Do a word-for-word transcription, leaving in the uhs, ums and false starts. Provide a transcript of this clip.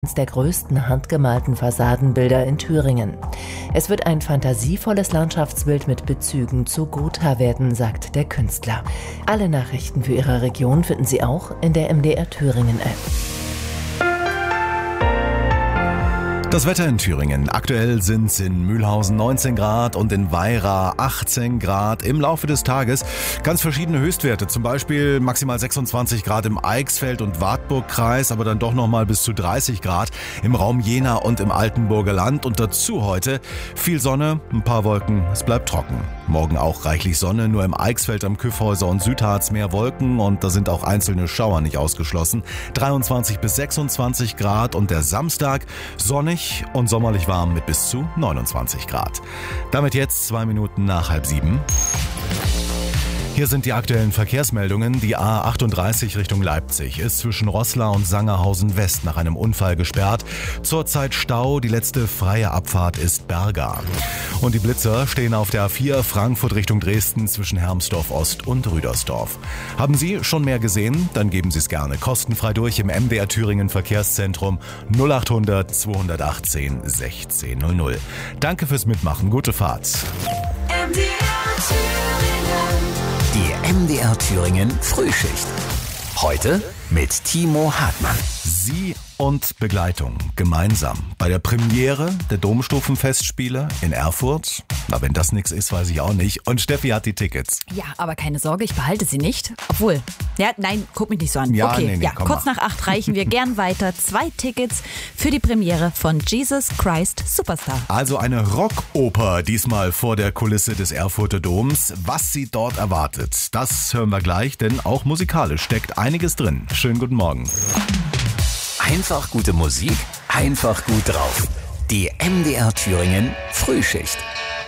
Eines der größten handgemalten Fassadenbilder in Thüringen. Es wird ein fantasievolles Landschaftsbild mit Bezügen zu Gotha werden, sagt der Künstler. Alle Nachrichten für Ihre Region finden Sie auch in der M D R Thüringen App. Das Wetter in Thüringen. Aktuell sind es in Mühlhausen neunzehn Grad und in Weira achtzehn Grad. Im Laufe des Tages ganz verschiedene Höchstwerte. Zum Beispiel maximal sechsundzwanzig Grad im Eichsfeld- und Wartburgkreis, aber dann doch nochmal bis zu dreißig Grad im Raum Jena und im Altenburger Land. Und dazu heute viel Sonne, ein paar Wolken, es bleibt trocken. Morgen auch reichlich Sonne, nur im Eichsfeld am Kyffhäuser und Südharz mehr Wolken und da sind auch einzelne Schauer nicht ausgeschlossen. dreiundzwanzig bis sechsundzwanzig Grad und der Samstag sonnig und sommerlich warm mit bis zu neunundzwanzig Grad. Damit jetzt zwei Minuten nach halb sieben. Hier sind die aktuellen Verkehrsmeldungen. Die A achtunddreißig Richtung Leipzig ist zwischen Roßla und Sangerhausen West nach einem Unfall gesperrt. Zurzeit Stau, die letzte freie Abfahrt ist Berga. Und die Blitzer stehen auf der A vier Frankfurt Richtung Dresden zwischen Hermsdorf Ost und Rüdersdorf. Haben Sie schon mehr gesehen? Dann geben Sie es gerne kostenfrei durch im M D R Thüringen Verkehrszentrum null achthundert zweihundertachtzehn sechzehn null null. Danke fürs Mitmachen, gute Fahrt. M D R Thüringen. Die M D R Thüringen Frühschicht. Heute mit Timo Hartmann. Sie und Begleitung gemeinsam bei der Premiere der Domstufenfestspiele in Erfurt. Na, wenn das nichts ist, weiß ich auch nicht. Und Steffi hat die Tickets. Ja, aber keine Sorge, ich behalte sie nicht. Obwohl, ja, nein, guck mich nicht so an. Ja, okay, nee, nee, ja, komm kurz mal. nach acht reichen wir gern weiter. Zwei Tickets für die Premiere von Jesus Christ Superstar. Also eine Rockoper, diesmal vor der Kulisse des Erfurter Doms. Was sie dort erwartet, das hören wir gleich, denn auch musikalisch steckt einiges drin. Schönen guten Morgen. Einfach gute Musik, einfach gut drauf. Die M D R Thüringen Frühschicht.